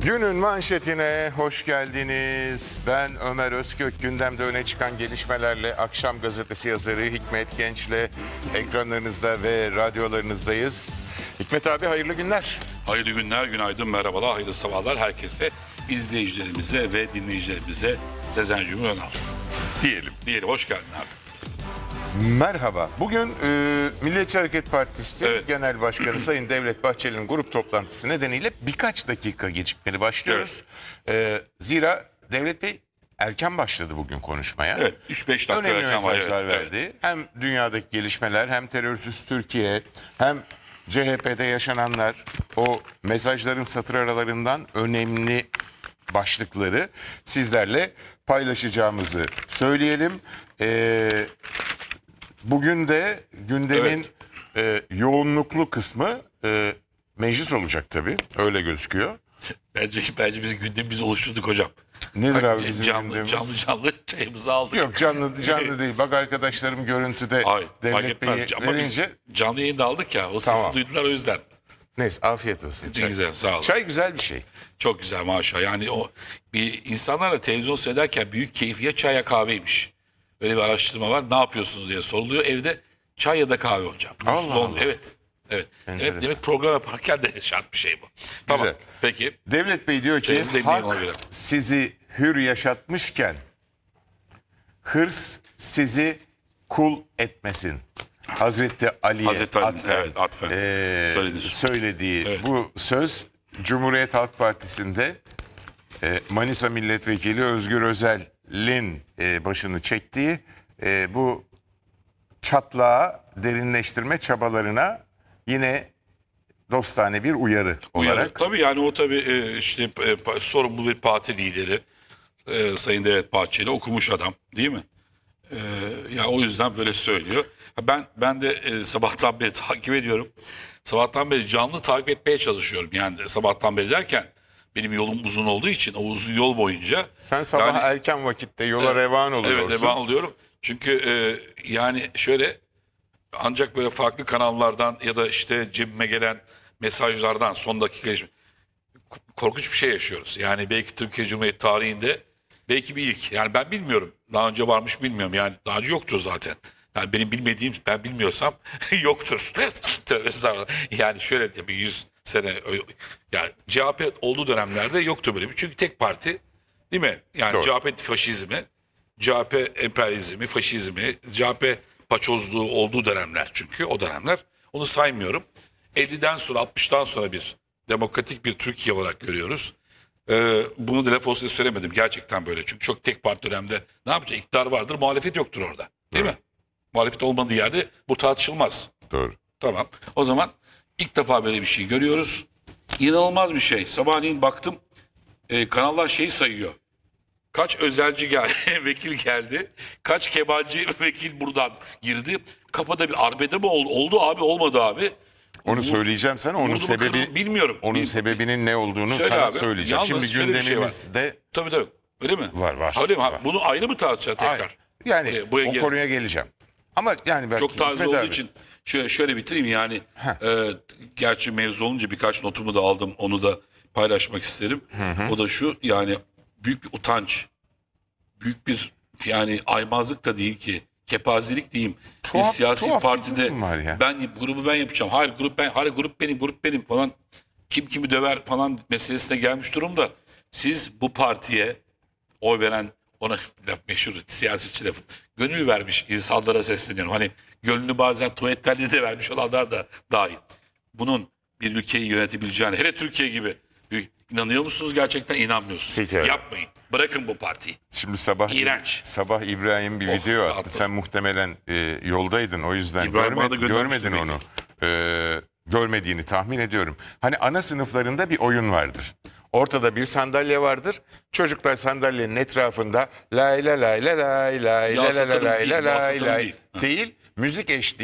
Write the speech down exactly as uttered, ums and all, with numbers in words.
Günün manşetine hoş geldiniz. Ben Ömer Özkök. Gündemde öne çıkan gelişmelerle Akşam Gazetesi yazarı Hikmet Genç'le ekranlarınızda ve radyolarınızdayız. Hikmet abi hayırlı günler. Hayırlı günler, günaydın, merhabalar, hayırlı sabahlar herkese, izleyicilerimize ve dinleyicilerimize Sezen Cumhur Önal. Diyelim. Diyelim, hoş geldin abi. Merhaba. Bugün e, Milliyetçi Hareket Partisi Evet. Genel Başkanı Sayın Devlet Bahçeli'nin grup toplantısı nedeniyle birkaç dakika gecikmeli başlıyoruz. E, zira Devlet Bey erken başladı bugün konuşmaya. Evet, üç beş dakika Önemli erken var, mesajlar evet, verdi. Hem dünyadaki gelişmeler, hem terörsüz Türkiye, hem C H P'de yaşananlar, o mesajların satır aralarından önemli başlıkları sizlerle paylaşacağımızı söyleyelim. Ee, bugün de gündemin e, yoğunluklu kısmı e, meclis olacak tabii. Öyle gözüküyor. Bence, bence biz gündemimizi oluşturduk hocam. Nedir Bak, abi bizim canlı, gündemimiz? canlı canlı çayımızı aldık. Yok canlı canlı değil. Bak arkadaşlarım görüntüde Hayır, fark Devlet Bey'i etmez. Ama verince... biz canlı yayında aldık ya, o sesi Tamam. duydular o yüzden. Neyse afiyet olsun. Ne güzel, sağ olun. Çay güzel bir şey. Çok güzel maşallah. Yani o bir insanlarla televizyon seyrederken büyük keyfi ya çay ya kahveymiş. Böyle bir araştırma var. Ne yapıyorsunuz diye soruluyor. Evde çay ya da kahve hocam. Allah Mutsuz olun. Allah. Evet. Evet. Enteresan. Evet. Demek program yaparken de şart bir şey bu. Tamam. Güzel. Peki. Devlet Bey diyor ki Çayınızı demleyin ona hak göre. sizi hür yaşatmışken hırs sizi kul etmesin. Hazreti Ali'ye Hazreti Ali, atfen, evet, atfen eee, söyledi. söylediği Evet. bu söz Cumhuriyet Halk Partisi'nde e, Manisa Milletvekili Özgür Özel'in e, başını çektiği e, bu çatlağı derinleştirme çabalarına yine dostane bir uyarı Uyarı. olarak. Tabii yani o tabii e, işte e, pa- sorumlu bir parti lideri e, Sayın Devlet Bahçeli okumuş adam değil mi? E, ya o yüzden böyle söylüyor. Ben ben de e, sabahtan beri takip ediyorum. Sabahtan beri canlı takip etmeye çalışıyorum. Yani sabahtan beri derken benim yolum uzun olduğu için o uzun yol boyunca. Sen sabah yani, erken vakitte yola revan oluyorsun. Evet devam oluyorum. Çünkü e, yani şöyle ancak böyle farklı kanallardan ya da işte cebime gelen mesajlardan son dakika gelişme korkunç bir şey yaşıyoruz. Yani belki Türkiye Cumhuriyeti tarihinde belki bir ilk. Yani ben bilmiyorum. Daha önce varmış bilmiyorum. Yani daha önce yoktur zaten. Yani benim bilmediğim, ben bilmiyorsam yoktur. Tövbe estağfurullah. Yani şöyle diye bir yüz sene yani C H P olduğu dönemlerde yoktu böyle bir. Çünkü tek parti değil mi? Yani Doğru. C H P faşizmi, C H P emperyalizmi, faşizmi, C H P paçozluğu olduğu dönemler çünkü o dönemler. Onu saymıyorum. elliden sonra altmıştan sonra bir demokratik bir Türkiye olarak görüyoruz. Ee, bunu da laf olsun diye söylemedim. Gerçekten böyle. Çünkü çok tek parti dönemde ne yapacak? İktidar vardır, muhalefet yoktur orada. Değil mi? Muhalefet olmadığı yerde bu tartışılmaz. Doğru. Tamam. O zaman ilk defa böyle bir şey görüyoruz. İnanılmaz bir şey. Sabahleyin baktım e, kanallar şeyi sayıyor. Kaç özelci geldi, vekil geldi. Kaç kebancı vekil buradan girdi. Kapıda bir arbede mi oldu? Oldu abi, olmadı abi. Onu söyleyeceğim sana. Onun Vurdu mu, sebebi kırıldı mı bilmiyorum. Onun Bil- sebebinin ne olduğunu Söyle sana abi. söyleyeceğim. Yalnız Şimdi şöyle bir şey gündemimizde Tabii tabii. Öyle mi? Var, var, Öyle mi? Ha, var. Bunu ayrı mı tartışacağız tekrar? Ay, yani Buraya- buraya o gel- konuya geleceğim. Ama yani belki Çok taze Hikmet olduğu abi, için şöyle, şöyle bitireyim yani. E, gerçi mevzu olunca birkaç notumu da aldım. Onu da paylaşmak isterim. O da şu, yani büyük bir utanç. Büyük bir yani aymazlık da değil ki. Kepazelik diyeyim. Tuhaf- bir siyasi tuhaf bir partide durum var ya. ben grubu ben yapacağım. Hayır grup ben, hayır grup benim, grup benim falan. Kim kimi döver falan meselesine gelmiş durumda. Siz bu partiye oy veren, ona laf meşhur siyasetçi lafı, gönül vermiş insanlara sesleniyorum. Hani gönlünü bazen tuvaletlerle de vermiş olanlar da dahil. Bunun bir ülkeyi yönetebileceğine, hele Türkiye gibi büyük, inanıyor musunuz gerçekten? İnanmıyorsunuz. Peki, evet. Yapmayın. Bırakın bu partiyi. şimdi sabah İğrenç. sabah İbrahim bir Oh, video attı. rahatladım. Sen muhtemelen e, yoldaydın, o yüzden İbrahim bana görme- da göndermişti görmedin belki. onu. E, görmediğini tahmin ediyorum. Hani ana sınıflarında bir oyun vardır. Ortada bir sandalye vardır. Çocuklar sandalyenin etrafında lay lay lay lay lay lay lay Yaslatırım lay değil, lay lay yaslatırım lay değil. değil. Müzik eşliği